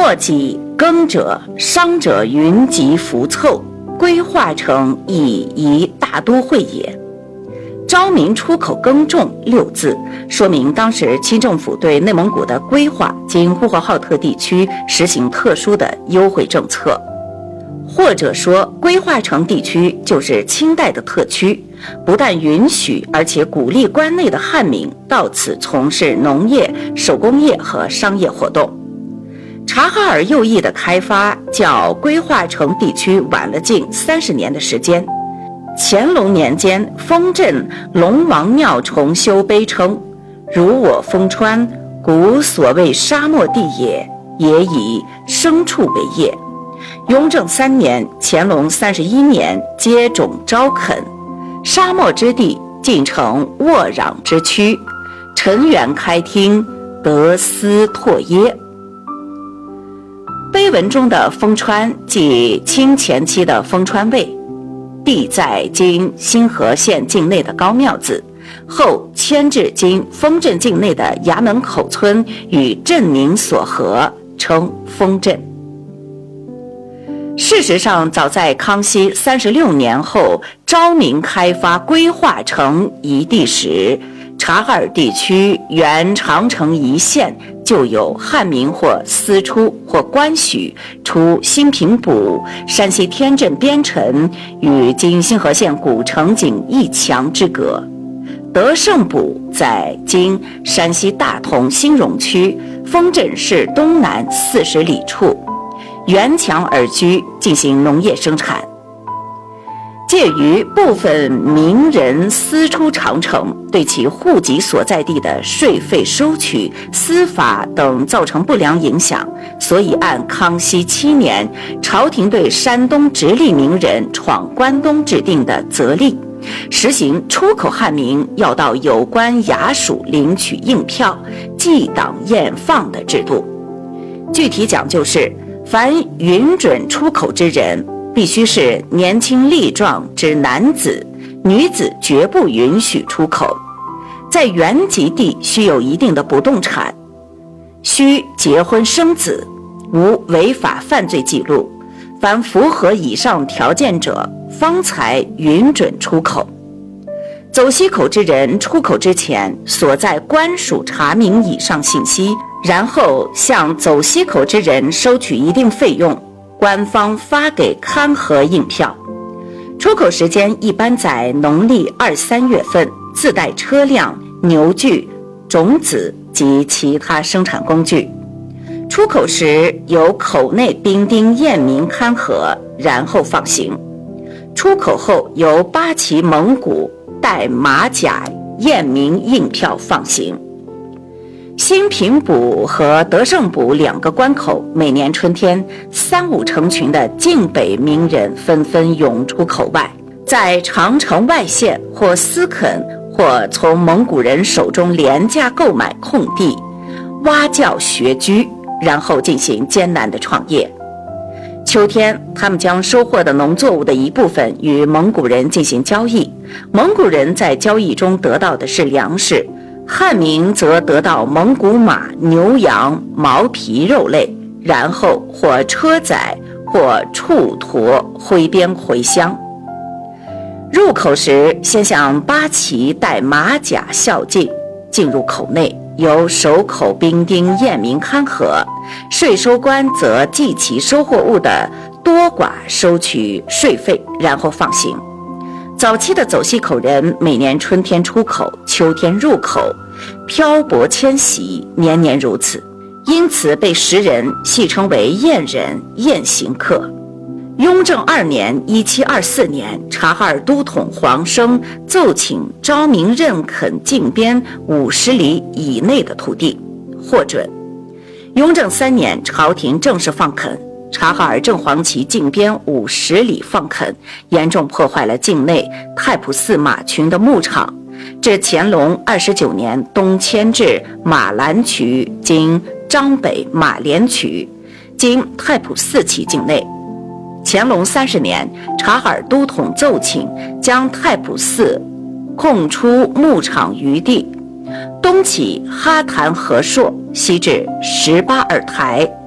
祸己耕者，商者云集浮凑，规划成以一大都会也。昭明出口耕种6字，说明当时清政府对内蒙古的规划经呼和浩特地区实行特殊的优惠政策，或者说规划城地区就是清代的特区，不但允许而且鼓励关内的汉民到此从事农业、手工业和商业活动。察哈尔右翼的开发较规划城地区晚了近30年的时间。乾隆年间，丰镇龙王庙重修碑称：“如我丰川，古所谓沙漠地也，也以牲畜为业。”雍正3年，乾隆31年接种招垦，沙漠之地竟成沃壤之区，陈园开汀，得斯拓耶。碑文中的丰川即清前期的丰川卫，地在今新河县境内的高庙子，后迁至今丰镇境内的衙门口村与镇名所合，称丰镇。事实上，早在康熙36年后昭明开发规划成一地时，察哈尔地区原长城一线就有汉民或私出或官许出新平堡、山西天镇边城与今新河县古城仅1墙之隔。德胜堡在今山西大同兴荣区丰镇市东南40里处，沿墙而居，进行农业生产。介于部分名人私出长城，对其户籍所在地的税费收取、司法等造成不良影响，所以按康熙7年朝廷对山东直隶名人闯关东制定的则例，实行出口汉民要到有关衙署领取印票，记档验放的制度。具体讲究是，凡允准出口之人，必须是年轻力壮之男子，女子绝不允许出口。在原籍地需有一定的不动产，需结婚生子，无违法犯罪记录，凡符合以上条件者，方才允准出口。走西口之人出口之前，所在官署查明以上信息，然后向走西口之人收取一定费用，官方发给勘核印票。出口时间一般在农历2、3月份，自带车辆、牛具、种子及其他生产工具。出口时由口内兵丁验明勘核，然后放行。出口后由八旗蒙古带马甲验明印票放行。新平堡和德胜堡2个关口，每年春天3、5成群的晋北名人纷纷涌出口外，在长城外县或私垦或从蒙古人手中廉价购买空地，挖教学居，然后进行艰难的创业。秋天，他们将收获的农作物的一部分与蒙古人进行交易，蒙古人在交易中得到的是粮食，汉民则得到蒙古马、牛羊、毛皮肉类，然后或车载或畜驮挥鞭回乡。入口时，先向八旗带马甲孝敬，进入口内，由守口兵丁验明勘核，税收官则计其收获物的多寡，收取税费，然后放行。早期的走西口人每年春天出口，秋天入口，漂泊迁徙，年年如此，因此被时人戏称为雁人、雁行客。雍正2年1724年，察哈尔都统黄生奏请昭明认垦境边50里以内的土地，获准。雍正3年，朝廷正式放垦，察哈尔正黄旗境边50里放垦，严重破坏了境内太仆寺马群的牧场。至乾隆29年，东迁至马兰渠（今张北马连渠），经太仆寺旗境内。乾隆30年，察哈尔都统奏请将太仆寺空出牧场余地，东起哈坛河朔，西至18尔台，